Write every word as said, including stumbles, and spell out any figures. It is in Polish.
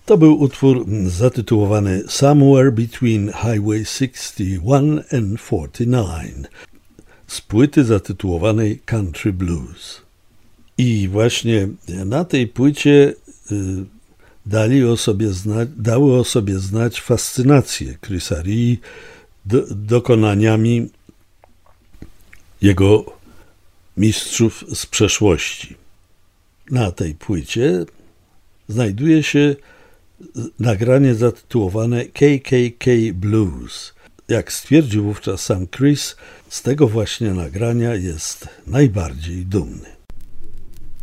To był utwór zatytułowany Somewhere Between Highway sixty one and forty nine z płyty zatytułowanej Country Blues. I właśnie na tej płycie dali o sobie zna- dały o sobie znać fascynację Chrisa Rea do- dokonaniami jego mistrzów z przeszłości. Na tej płycie znajduje się nagranie zatytułowane K K K Blues. Jak stwierdził wówczas sam Chris, z tego właśnie nagrania jest najbardziej dumny.